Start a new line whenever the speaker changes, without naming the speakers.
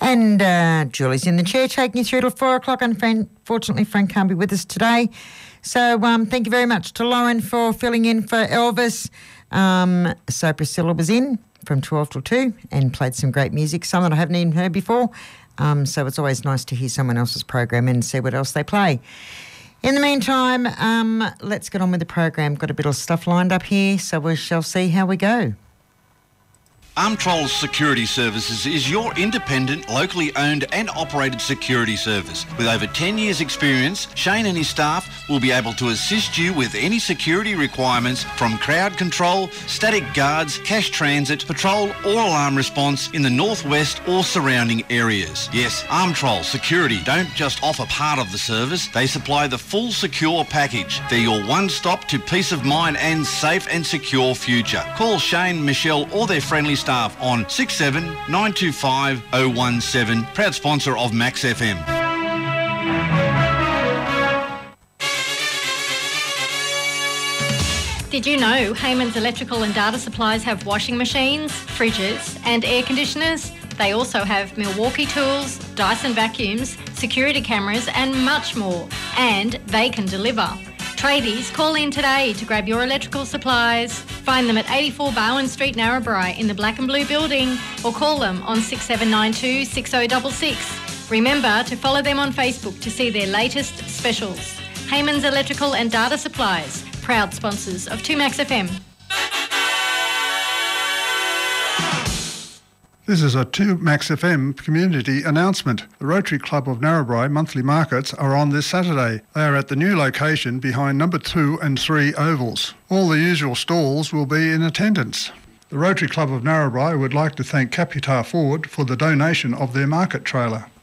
And Julie's in the chair taking you through till 4 o'clock. Unfortunately, Frank can't be with us today. So thank you very much to Lauren for filling in for Elvis. So Priscilla was in from 12 till 2 and played some great music, some that I haven't even heard before. So it's always nice to hear someone else's program and see what else they play. In the meantime, let's get on with the program. Got a bit of stuff lined up here, so we shall see how we go.
Armtrol Security Services is your independent, locally owned and operated security service. With over 10 years' experience, Shane and his staff will be able to assist you with any security requirements from crowd control, static guards, cash transit, patrol or alarm response in the northwest or surrounding areas. Yes, Armtrol Security don't just offer part of the service, they supply the full secure package. They're your one-stop to peace of mind and safe and secure future. Call Shane, Michelle or their friendly staff on 67 925 017, proud sponsor of Max FM.
Did you know Heyman's Electrical and Data Supplies have washing machines, fridges and air conditioners? They also have Milwaukee tools, Dyson vacuums, security cameras and much more. And they can deliver. Tradies, call in today to grab your electrical supplies. Find them at 84 Bowen Street, Narrabri in the Black and Blue building or call them on 6792 6066. Remember to follow them on Facebook to see their latest specials. Heyman's Electrical and Data Supplies, proud sponsors of 2Max FM.
This is a 2Max FM community announcement. The Rotary Club of Narrabri monthly markets are on this Saturday. They are at the new location behind number 2 and 3 ovals. All the usual stalls will be in attendance. The Rotary Club of Narrabri would like to thank Capitar Ford for the donation of their market trailer.